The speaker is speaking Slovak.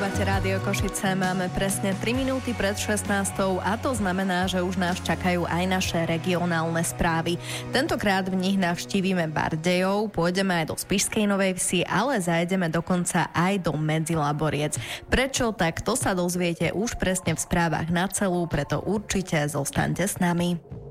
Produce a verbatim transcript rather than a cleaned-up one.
Počúvate Rádio Košice, máme presne tri minúty pred šestnástou a to znamená, že už nás čakajú aj naše regionálne správy. Tentokrát v nich navštívime Bardejov, pôjdeme aj do Spišskej Novej Vsi, ale zajdeme dokonca aj do Medzilaboriec. Prečo? Tak to sa dozviete už presne v správach na celú, preto určite zostaňte s nami.